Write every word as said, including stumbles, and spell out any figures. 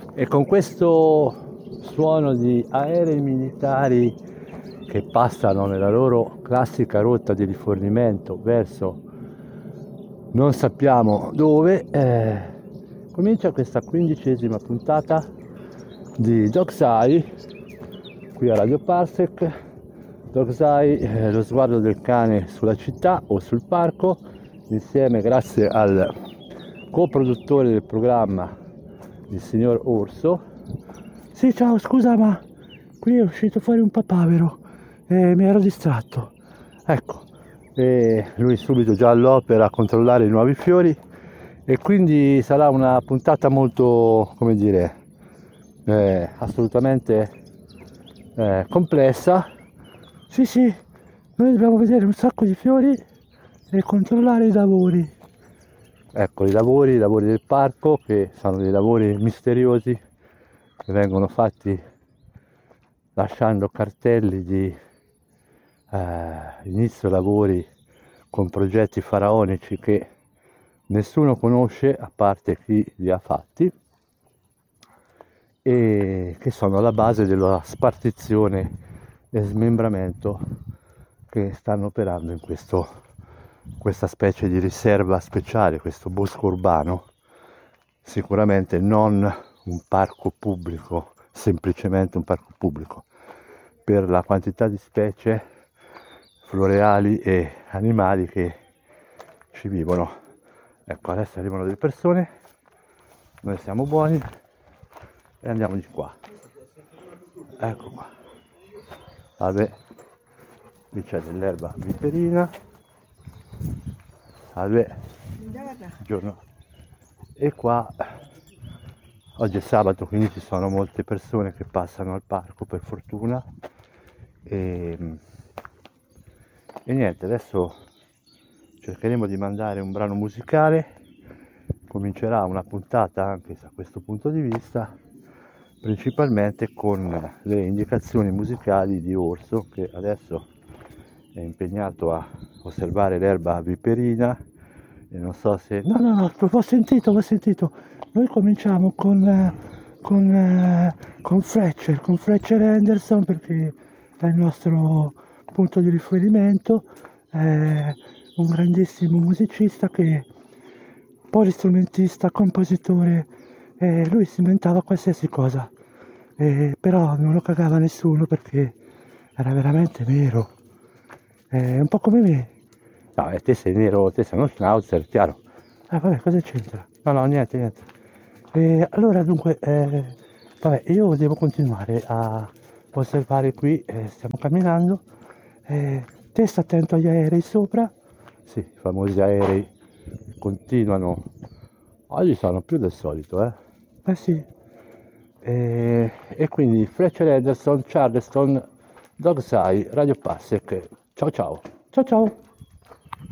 E con questo suono di aerei militari che passano nella loro classica rotta di rifornimento verso non sappiamo dove, eh, comincia questa quindicesima puntata di Dogsai qui a Radio Parsec. Dogsai, eh, lo sguardo del cane sulla città o sul parco, insieme grazie al coproduttore del programma, il signor Orso. Sì, ciao, scusa, ma qui è uscito fuori un papavero e mi ero distratto. Ecco, e lui subito già all'opera a controllare i nuovi fiori, e quindi sarà una puntata molto, come dire, eh, assolutamente eh, complessa. Sì, sì, noi dobbiamo vedere un sacco di fiori e controllare i lavori. Ecco, i lavori, i lavori del parco, che sono dei lavori misteriosi che vengono fatti lasciando cartelli di eh, inizio lavori con progetti faraonici che nessuno conosce a parte chi li ha fatti, e che sono alla base della spartizione e smembramento che stanno operando in questo, questa specie di riserva speciale, questo bosco urbano, sicuramente non un parco pubblico, semplicemente un parco pubblico, per la quantità di specie floreali e animali che ci vivono. Ecco, adesso arrivano delle persone, noi siamo buoni e andiamo di qua. Ecco qua. Vabbè, qui c'è dell'erba viperina. Vabbè, buongiorno. E qua oggi è sabato, quindi ci sono molte persone che passano al parco, per fortuna. E, e niente, adesso cercheremo di mandare un brano musicale. Comincerà una puntata anche da questo punto di vista, principalmente con le indicazioni musicali di Orso, che adesso è impegnato a osservare l'erba viperina e non so se... No, no, no, ho sentito, ho sentito. Noi cominciamo con, con, con Fletcher, con Fletcher Henderson, perché è il nostro punto di riferimento, è un grandissimo musicista che polistrumentista, compositore, eh, lui si inventava qualsiasi cosa, eh, però non lo cagava nessuno perché era veramente nero, eh, un po' come me. No, e te sei nero, te sei uno schnauzer, chiaro. Ah, vabbè, cosa c'entra? No, no, niente, niente. E allora, dunque, eh, vabbè, io devo continuare a osservare qui, eh, stiamo camminando, eh, te sta attento agli aerei sopra, sì, i famosi aerei continuano, oggi sono più del solito, eh? Eh sì. E, e quindi Fletcher Henderson, Charleston, Dogsai, Radio Passec. Ciao ciao. Ciao ciao.